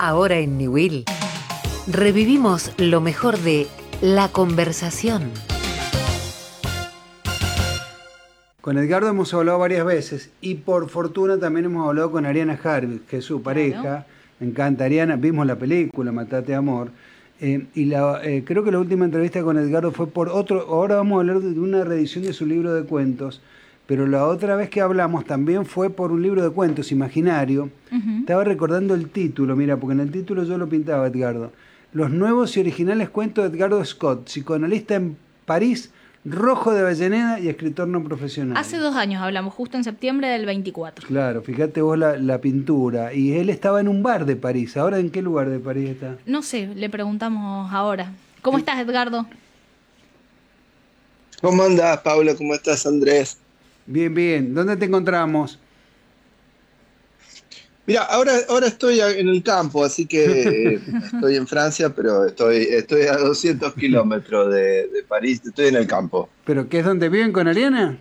Ahora en Niwil revivimos lo mejor de La Conversación. Con Edgardo hemos hablado varias veces y por fortuna también hemos hablado con Ariana Harvey, que es su pareja. Me encanta Ariana, vimos la película Matate Amor. Creo que la última entrevista con Edgardo fue por otro. Ahora vamos a hablar de una reedición de su libro de cuentos, pero la otra vez que hablamos también fue por un libro de cuentos imaginario. Estaba recordando el título, mira, porque en el título yo lo pintaba, Edgardo. Los nuevos y originales cuentos de Edgardo Scott, psicoanalista en París, Rojo de Avellaneda y escritor no profesional. Hace 2 años hablamos, justo en septiembre del 24. Claro, fíjate vos la pintura. Y él estaba en un bar de París. ¿Ahora en qué lugar de París está? No sé, le preguntamos ahora. ¿Cómo estás, Edgardo? ¿Cómo andás, Paula? ¿Cómo estás, Andrés? Bien, bien. ¿Dónde te encontramos? Mira, ahora estoy en el campo, así que estoy en Francia, pero estoy a 200 kilómetros de París, estoy en el campo. ¿Pero qué es donde viven con Ariana?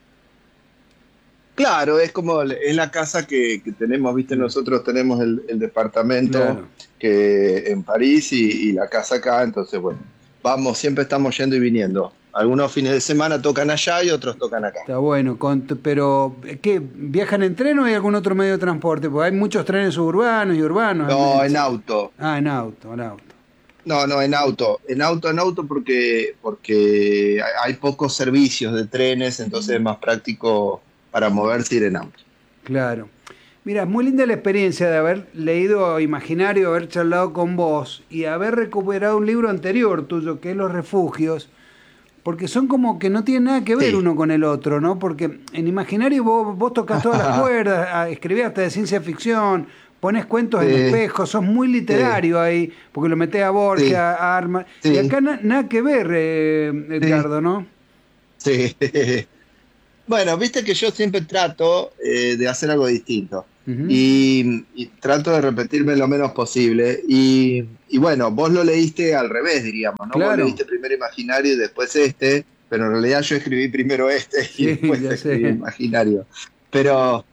Claro, es la casa que tenemos, viste, nosotros tenemos el departamento Claro. que en París y la casa acá, entonces bueno, siempre estamos yendo y viniendo. Algunos fines de semana tocan allá y otros tocan acá. Está bueno, pero ¿qué? ¿Viajan en tren o hay algún otro medio de transporte? Porque hay muchos trenes suburbanos y urbanos. No, en auto. Ah, en auto. No, en auto porque hay pocos servicios de trenes, entonces es más práctico para moverse ir en auto. Claro. Mira, es muy linda la experiencia de haber leído Imaginario, haber charlado con vos y haber recuperado un libro anterior tuyo, que es Los Refugios, porque son como que no tienen nada que ver uno con el otro, ¿no? Porque en Imaginario vos tocás todas las cuerdas, escribís hasta de ciencia ficción, ponés cuentos en espejo, sos muy literario ahí, porque lo metés a Borges, a Arma, y acá nada que ver, Edgardo, ¿no? Sí. Bueno, viste que yo siempre trato de hacer algo distinto. Y trato de repetirme lo menos posible. Y bueno, vos lo leíste al revés, diríamos, ¿no? Claro. Vos leíste primero Imaginario y después pero en realidad yo escribí primero y después escribí Imaginario. Pero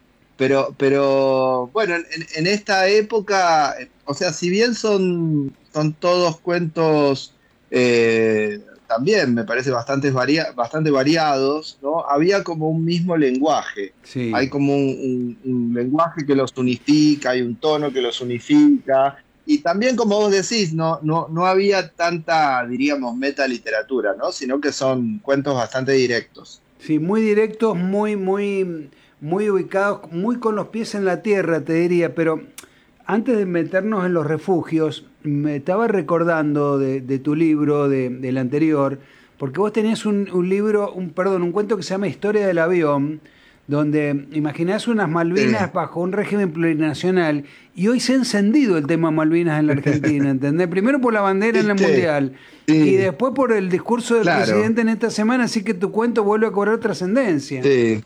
bueno, en esta época, o sea, si bien son todos cuentos también me parece bastante variados, ¿no? Había como un mismo lenguaje. Sí. Hay como un lenguaje que los unifica, hay un tono que los unifica. Y también, como vos decís, no había tanta, diríamos, metaliteratura, ¿no? Sino que son cuentos bastante directos. Sí, muy directos, muy ubicados, muy con los pies en la tierra, te diría, pero antes de meternos en Los Refugios, me estaba recordando de tu libro, del anterior, porque vos tenías un cuento que se llama Historia del Avión, donde imaginás unas Malvinas bajo un régimen plurinacional, y hoy se ha encendido el tema Malvinas en la Argentina, ¿entendés? Primero por la bandera en el Mundial, y después por el discurso del presidente en esta semana, así que tu cuento vuelve a cobrar trascendencia. Sí.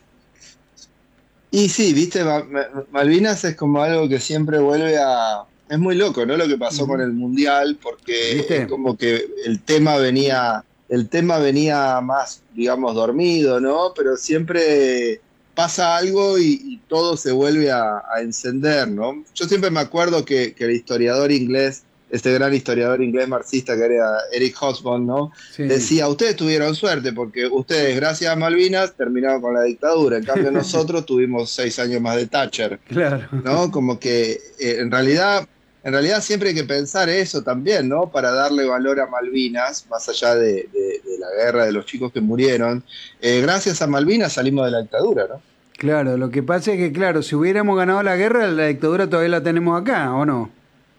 Y sí, viste, Malvinas es como algo que siempre vuelve a... Es muy loco, ¿no? Lo que pasó con el Mundial, porque es como que el tema venía más, digamos, dormido, ¿no? Pero siempre pasa algo y todo se vuelve a encender, ¿no? Yo siempre me acuerdo que el historiador inglés, este gran historiador inglés marxista que era Eric Hobsbawm, ¿no? Sí. Decía, ustedes tuvieron suerte porque ustedes, gracias a Malvinas, terminaron con la dictadura. En cambio, nosotros tuvimos 6 años más de Thatcher. Claro. ¿No? Como que en realidad siempre hay que pensar eso también, ¿no? Para darle valor a Malvinas, más allá de la guerra, de los chicos que murieron. Gracias a Malvinas salimos de la dictadura, ¿no? Claro, lo que pasa es que, claro, si hubiéramos ganado la guerra, la dictadura todavía la tenemos acá, ¿o no?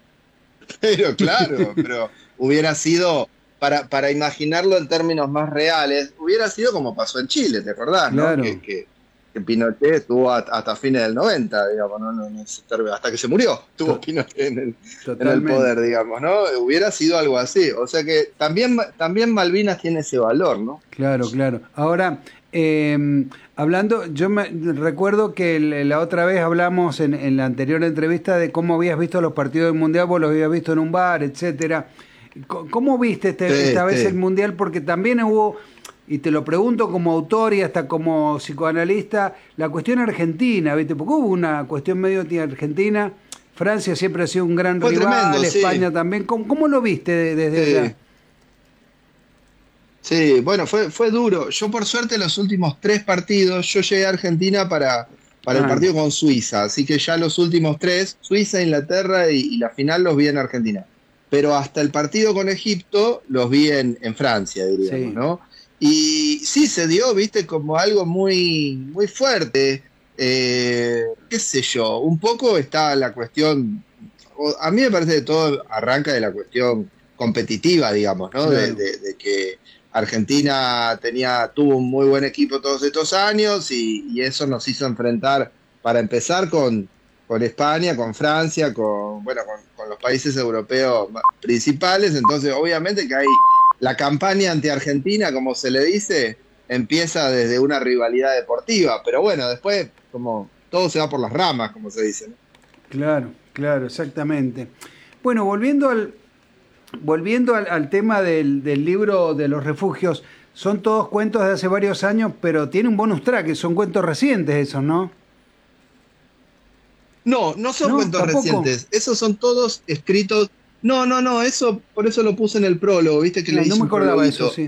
Pero hubiera sido, para imaginarlo en términos más reales, hubiera sido como pasó en Chile, ¿te acordás? Claro. ¿No? Que Pinochet estuvo hasta fines del 90, digamos, hasta que se murió, estuvo Pinochet en el poder, digamos, ¿no? Hubiera sido algo así. O sea que también Malvinas tiene ese valor, ¿no? Claro. Ahora, hablando, yo me recuerdo que la otra vez hablamos en la anterior entrevista de cómo habías visto los partidos del Mundial, vos los habías visto en un bar, etcétera. ¿Cómo viste esta vez el Mundial? Porque también hubo, y te lo pregunto como autor y hasta como psicoanalista, la cuestión argentina, ¿viste? Porque hubo una cuestión medio argentina Francia siempre ha sido un gran Fue rival, tremendo, España sí. también. ¿Cómo lo viste desde Sí. allá? Sí, bueno, fue duro. Yo por suerte los últimos 3 partidos, yo llegué a Argentina para el Ah, partido con Suiza, así que ya los últimos 3, Suiza, Inglaterra y la final los vi en Argentina. Pero hasta el partido con Egipto los vi en Francia, diríamos, sí, ¿no? Y sí, se dio, viste, como algo muy, muy fuerte. Qué sé yo, un poco está la cuestión, a mí me parece que todo arranca de la cuestión competitiva, digamos, ¿no? claro. De que Argentina tuvo un muy buen equipo todos estos años y eso nos hizo enfrentar, para empezar, con España, con Francia, con los países europeos principales. Entonces, obviamente que hay la campaña anti-Argentina, como se le dice, empieza desde una rivalidad deportiva, pero bueno, después como todo se va por las ramas, como se dice, ¿no? Claro, claro, exactamente. Bueno, volviendo al tema del libro de los refugios, son todos cuentos de hace varios años, pero tiene un bonus track, que son cuentos recientes esos, ¿no? No, no son No, cuentos tampoco. recientes, esos son todos escritos. No, no, no, eso por eso lo puse en el prólogo, viste que le No hice me un acordaba eso, prologuito. sí.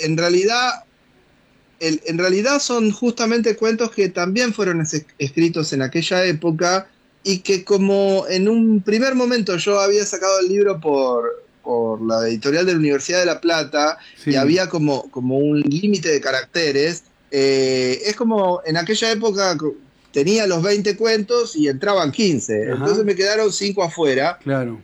En realidad son justamente cuentos que también fueron escritos en aquella época y que, como en un primer momento yo había sacado el libro por la editorial de la Universidad de La Plata y Sí, había como un límite de caracteres, es como en aquella época tenía los 20 cuentos y entraban 15, entonces ajá, me quedaron 5 afuera. claro,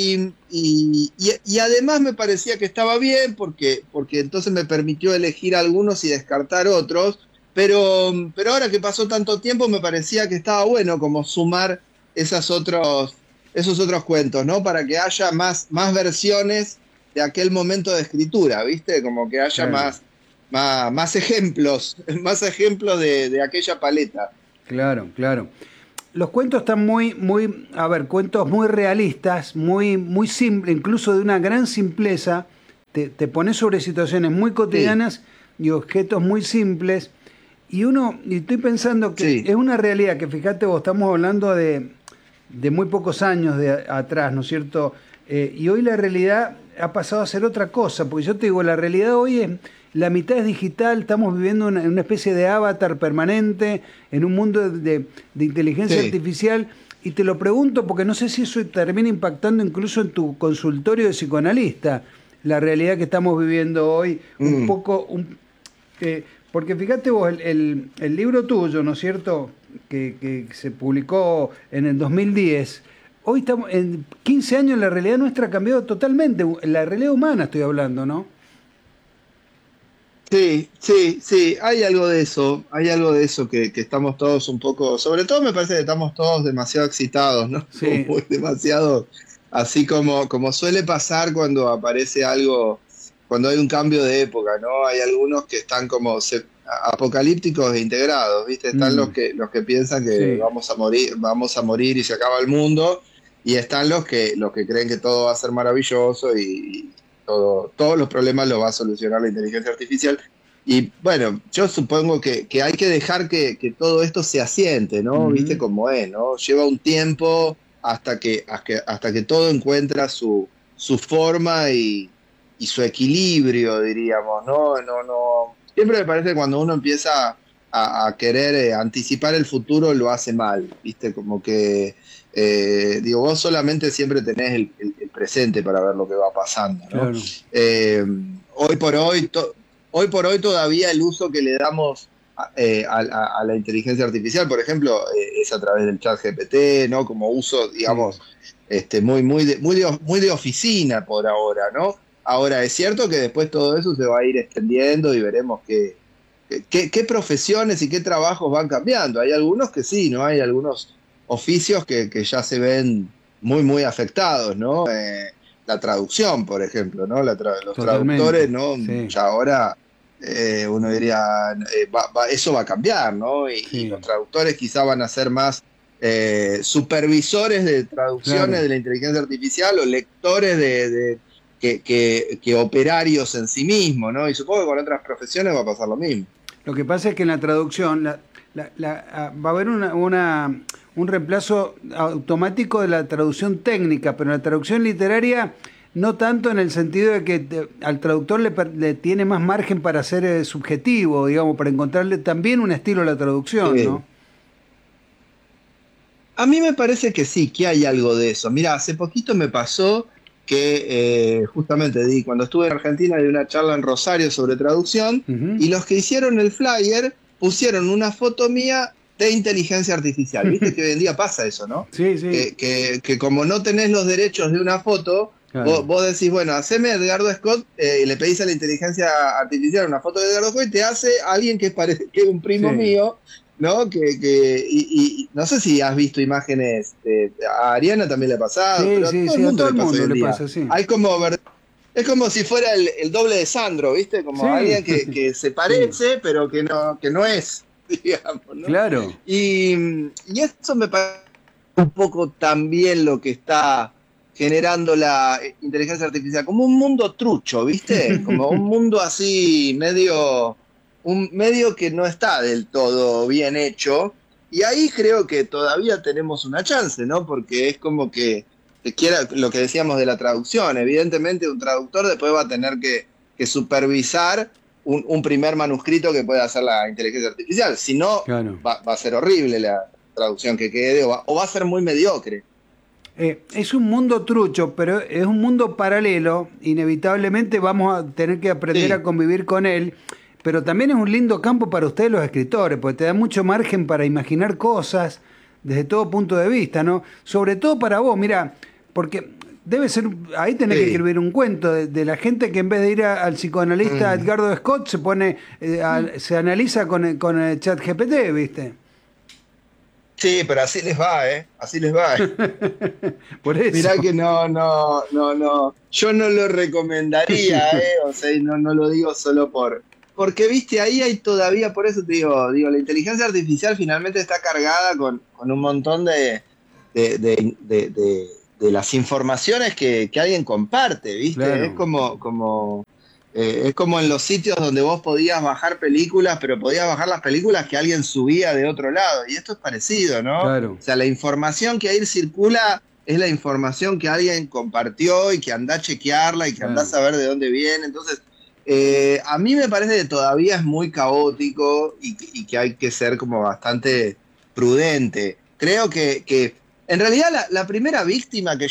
Y además me parecía que estaba bien porque entonces me permitió elegir algunos y descartar otros, pero ahora que pasó tanto tiempo me parecía que estaba bueno como sumar esos otros cuentos, ¿no? Para que haya más versiones de aquel momento de escritura, ¿viste? Como que haya claro. más ejemplos, más ejemplos de aquella paleta. Claro, claro. Los cuentos están a ver, cuentos muy realistas, muy simples, incluso de una gran simpleza. Te pones sobre situaciones muy Sí, cotidianas y objetos muy simples. Y estoy pensando que sí, es una realidad que, fíjate vos, estamos hablando de muy pocos años atrás, ¿no es cierto? Y hoy la realidad ha pasado a ser otra cosa, porque yo te digo, la realidad hoy es, la mitad es digital, estamos viviendo una especie de avatar permanente, en un mundo de inteligencia sí. artificial, y te lo pregunto porque no sé si eso termina impactando incluso en tu consultorio de psicoanalista, la realidad que estamos viviendo hoy, un Mm. poco, porque fíjate vos, el libro tuyo, ¿no es cierto?, que se publicó en el 2010, hoy estamos en 15 años, la realidad nuestra ha cambiado totalmente, la realidad humana estoy hablando, ¿no? Sí, sí, sí, hay algo de eso que estamos todos un poco, sobre todo me parece que estamos todos demasiado excitados, ¿no? Como Sí, demasiado, así como suele pasar cuando aparece algo, cuando hay un cambio de época, ¿no? Hay algunos que están como apocalípticos e integrados, ¿viste? Están mm, los que piensan que sí, vamos a morir y se acaba el mundo, y están los que creen que todo va a ser maravilloso y todos los problemas los va a solucionar la inteligencia artificial. Y bueno, yo supongo que hay que dejar que todo esto se asiente, ¿no? ¿Viste ujú, cómo es, ¿no? Lleva un tiempo hasta que todo encuentra su forma y su equilibrio, diríamos, ¿no? No, no. Siempre me parece que cuando uno empieza a querer anticipar el futuro, lo hace mal, ¿viste? Como que, digo, vos solamente siempre tenés el presente para ver lo que va pasando, ¿no? claro, Eh, hoy por hoy, hoy por hoy todavía el uso que le damos a la inteligencia artificial, por ejemplo, es a través del chat GPT, ¿no? Como uso, sí, digamos, muy de oficina por ahora, ¿no? Ahora, es cierto que después todo eso se va a ir extendiendo y veremos qué profesiones y qué trabajos van cambiando. Hay algunos que sí, ¿no? Hay algunos oficios que ya se ven muy afectados, ¿no? La traducción, por ejemplo, ¿no? Los traductores, totalmente, ¿no? sí, Ya ahora uno diría, eso va a cambiar, ¿no? Y los sí, traductores quizá van a ser más supervisores de traducciones claro. de la inteligencia artificial o lectores que operarios en sí mismos, ¿no? Y supongo que con otras profesiones va a pasar lo mismo. Lo que pasa es que en la traducción va a haber un reemplazo automático de la traducción técnica, pero la traducción literaria no tanto, en el sentido de que al traductor le tiene más margen para ser subjetivo, digamos, para encontrarle también un estilo a la traducción, Sí. ¿no? A mí me parece que sí, que hay algo de eso. Mira, hace poquito me pasó que justamente cuando estuve en Argentina di una charla en Rosario sobre traducción y los que hicieron el flyer pusieron una foto mía de inteligencia artificial. Viste que hoy en día pasa eso, ¿no? Sí, sí. Que como no tenés los derechos de una foto, Claro. vos decís, bueno, haceme Edgardo Scott, y le pedís a la inteligencia artificial una foto de Edgardo Scott y te hace alguien que es un primo Sí. mío, ¿no? Y no sé si has visto imágenes, a Ariana también le ha pasado, Sí, pero sí, a todo sí, el a mundo todo el le pasa mundo hoy en le día. pasa, sí. Hay es como si fuera el doble de Sandro, ¿viste? Como Sí. alguien que se parece, pero que no es, digamos, ¿no? Claro. Y eso me parece un poco también lo que está generando la inteligencia artificial, como un mundo trucho, ¿viste? Como un mundo así medio que no está del todo bien hecho. Y ahí creo que todavía tenemos una chance, ¿no? Porque es como que quiera lo que decíamos de la traducción. Evidentemente un traductor después va a tener que supervisar un primer manuscrito que pueda hacer la inteligencia artificial. Si no, Claro. va a ser horrible la traducción que quede o va a ser muy mediocre. Es un mundo trucho, pero es un mundo paralelo. Inevitablemente vamos a tener que aprender Sí. a convivir con él. Pero también es un lindo campo para ustedes los escritores, porque te da mucho margen para imaginar cosas desde todo punto de vista, ¿no? Sobre todo para vos, mira, porque debe ser, ahí tenés Sí. que escribir un cuento de la gente que en vez de ir al psicoanalista Edgardo Scott se pone, se analiza con el chat GPT, ¿viste? Sí, pero así les va, ¿eh? Así les va. Por eso. Mirá que no. Yo no lo recomendaría, ¿eh? O sea, y no lo digo solo porque, viste, ahí hay todavía, por eso te digo, la inteligencia artificial finalmente está cargada con un montón de las informaciones que alguien comparte, ¿viste? Claro. Es como en los sitios donde vos podías bajar películas, pero podías bajar las películas que alguien subía de otro lado. Y esto es parecido, ¿no? Claro. O sea, la información que ahí circula es la información que alguien compartió y que anda a chequearla y que anda a saber de dónde viene. Entonces, a mí me parece que todavía es muy caótico y que hay que ser como bastante prudente. Creo que en realidad la primera víctima que